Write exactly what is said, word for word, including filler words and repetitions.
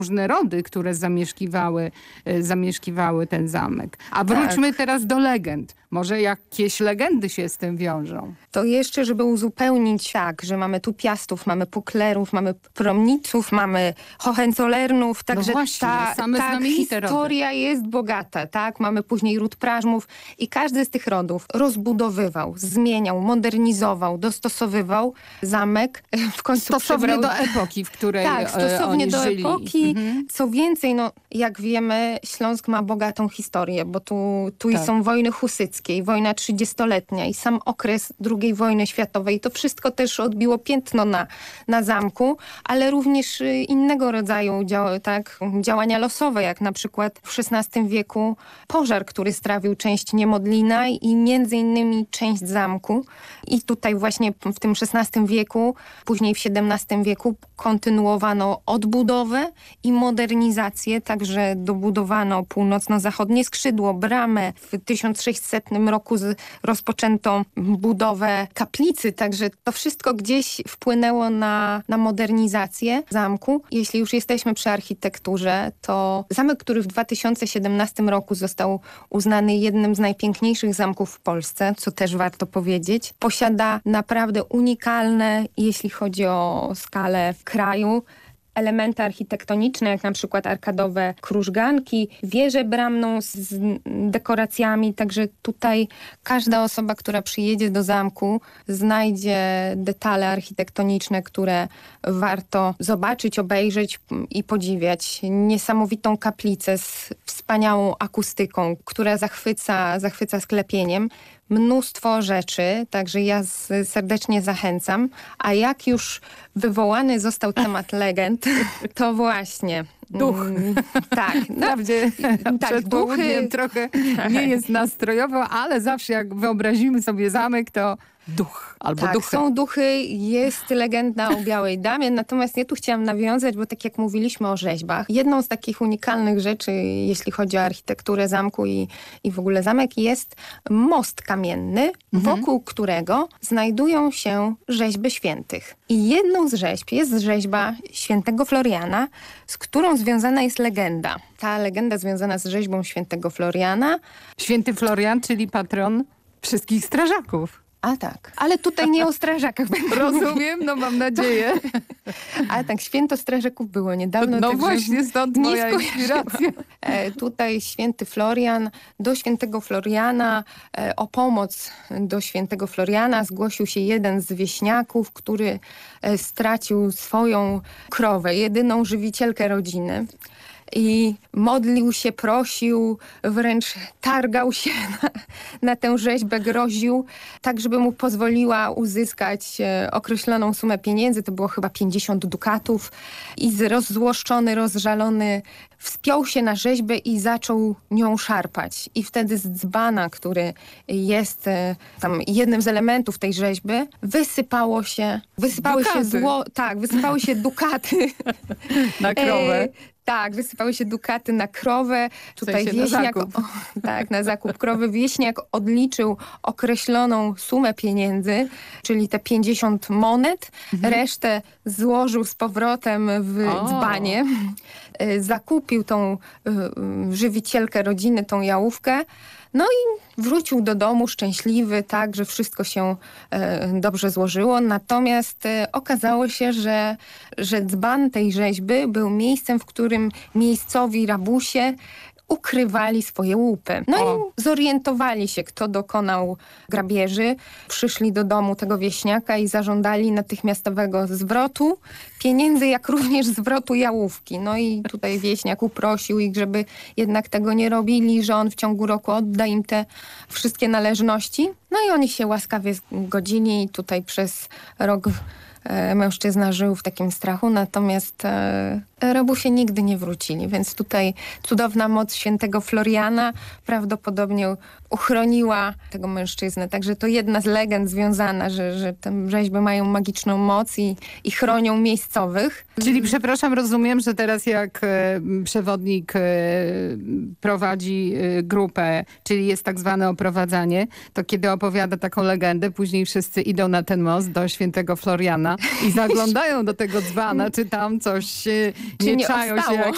różne rody, które zamieszkiwały, zamieszkiwały ten zamek. A wróćmy tak. teraz do legend. Może jakieś legendy się z tym wiążą? To jeszcze, żeby uzupełnić tak, że mamy tu Piastów, mamy Puklerów, mamy Promniców, mamy Hohenzollernów, także no właśnie, ta, same ta historia rody. jest bogata, tak? Mamy później ród Prażmów i każdy z tych rodów rozbudowywał, zmieniał, modernizował, dostosowywał zamek. W końcu stosownie przybrał... do epoki, w której Tak, stosownie oni do żyli. epoki. Mhm. Co więcej, no jak wiemy, Śląsk ma bogatą historię, bo tu, tu tak. są wojny husyckie, wojna trzydziestoletnia i sam okres drugiej wojny światowej. To wszystko też odbiło piętno na, na zamku, ale również innego rodzaju dział, tak, działania losowe, jak na przykład w szesnastym wieku pożar, który strawił część Niemodlina i między innymi część zamku. I tutaj właśnie w tym szesnastym wieku, później w siedemnastym wieku kontynuowano odbudowę i modernizację, także dobudowano północno-zachodnie skrzydło, bramę. W tysiąc sześćsetnym roku z, rozpoczęto budowę kaplicy, także to wszystko gdzieś wpłynęło na, na modernizację zamku. Jeśli już jesteśmy przy architekturze, to zamek, który w dwa tysiące siedemnastym roku został uznany jednym z najpiękniejszych zamków w Polsce, co też warto powiedzieć, posiada naprawdę unikalne, jeśli chodzi o skalę kraju, elementy architektoniczne, jak na przykład arkadowe krużganki, wieżę bramną z dekoracjami, także tutaj każda osoba, która przyjedzie do zamku, znajdzie detale architektoniczne, które warto zobaczyć, obejrzeć i podziwiać. Niesamowitą kaplicę z wspaniałą akustyką, która zachwyca, zachwyca sklepieniem. Mnóstwo rzeczy, także ja serdecznie zachęcam. A jak już wywołany został temat legend, to właśnie... Duch. Mm, tak. Wprawdzie tak, przed południem trochę nie jest nastrojowo, ale zawsze jak wyobrazimy sobie zamek, to duch albo tak, duchy. są duchy, jest legenda o Białej Damie, natomiast ja tu chciałam nawiązać, bo tak jak mówiliśmy o rzeźbach, jedną z takich unikalnych rzeczy, jeśli chodzi o architekturę zamku i, i w ogóle zamek, jest most kamienny, mhm. wokół którego znajdują się rzeźby świętych. I jedną z rzeźb jest rzeźba świętego Floriana, z którą związana jest legenda. Ta legenda związana z rzeźbą świętego Floriana. Święty Florian, czyli patron wszystkich strażaków. A tak, ale tutaj nie o strażakach będę Rozumiem, no mam nadzieję. Ale tak, święto strażaków było niedawno. No tak właśnie, stąd moja inspiracja. E, tutaj święty Florian, do świętego Floriana, e, o pomoc do świętego Floriana zgłosił się jeden z wieśniaków, który e, stracił swoją krowę, jedyną żywicielkę rodziny. I modlił się, prosił, wręcz targał się na, na tę rzeźbę, groził, tak żeby mu pozwoliła uzyskać e, określoną sumę pieniędzy, to było chyba pięćdziesiąt dukatów i rozzłoszczony, rozżalony wspiął się na rzeźbę i zaczął nią szarpać. I wtedy z dzbana, który jest e, tam jednym z elementów tej rzeźby, wysypało się, wysypały dukaty. się zło, tak, wysypały się dukaty. Na krowę. E, Tak, wysypały się dukaty na krowę. Tutaj w sensie wieśniak, na zakup. O, tak, na zakup krowy. Wieśniak odliczył określoną sumę pieniędzy, czyli te pięćdziesiąt monet. Mhm. Resztę złożył z powrotem w o. dzbanie. Zakupił tą y, żywicielkę rodziny, tą jałówkę. No i wrócił do domu szczęśliwy, tak, że wszystko się e, dobrze złożyło. Natomiast e, okazało się, że, że dzban tej rzeźby był miejscem, w którym miejscowi rabusie ukrywali swoje łupy. No o. i zorientowali się, kto dokonał grabieży. Przyszli do domu tego wieśniaka i zażądali natychmiastowego zwrotu pieniędzy, jak również zwrotu jałówki. No i tutaj wieśniak uprosił ich, żeby jednak tego nie robili, że on w ciągu roku odda im te wszystkie należności. No i oni się łaskawie zgodzili i tutaj przez rok e, mężczyzna żył w takim strachu, natomiast e, rabusie nigdy nie wrócili, więc tutaj cudowna moc świętego Floriana prawdopodobnie uchroniła tego mężczyznę. Także to jedna z legend związana, że, że te rzeźby mają magiczną moc i, i chronią miejscowych. Czyli przepraszam, rozumiem, że teraz jak e, przewodnik e, prowadzi e, grupę, czyli jest tak zwane oprowadzanie, to kiedy opowiada taką legendę, później wszyscy idą na ten most do świętego Floriana i zaglądają do tego dzbana, czy tam coś e, nie, nie czają się jakieś